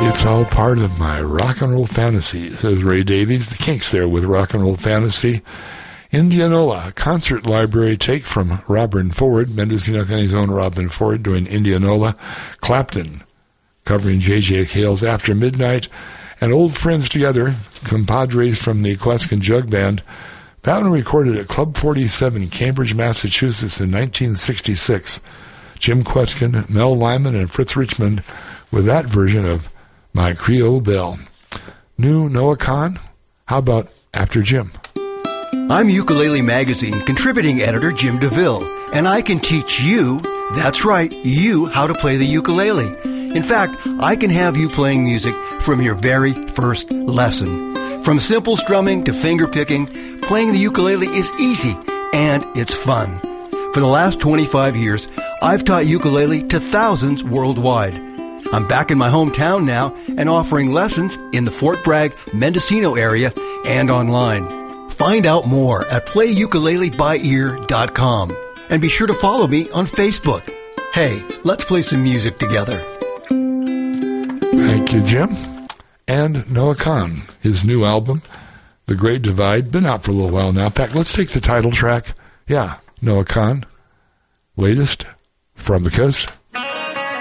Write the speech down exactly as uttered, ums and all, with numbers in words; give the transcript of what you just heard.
It's all part of my rock and roll fantasy, says Ray Davies. The Kinks there with Rock and Roll Fantasy. Indianola, concert library take from Robin Ford, Mendocino County's own Robin Ford doing Indianola. Clapton, covering J J Cale's After Midnight. And Old Friends Together, compadres from the Equestrian Jug Band. That one recorded at Club forty-seven, Cambridge, Massachusetts in nineteen sixty-six. Jim Kweskin, Mel Lyman, and Fritz Richmond with that version of My Creole Belle. New Noah Kahn? How about After Jim? I'm Ukulele Magazine contributing editor Jim DeVille, and I can teach you, that's right, you, how to play the ukulele. In fact, I can have you playing music from your very first lesson. From simple strumming to finger picking, playing the ukulele is easy, and it's fun. For the last twenty-five years, I've taught ukulele to thousands worldwide. I'm back in my hometown now and offering lessons in the Fort Bragg, Mendocino area and online. Find out more at play ukulele by ear dot com. And be sure to follow me on Facebook. Hey, let's play some music together. Thank you, Jim. And Noah Kahn, his new album, The Great Divide, been out for a little while now. In fact, let's take the title track. Yeah, Noah Kahn, latest from the coast.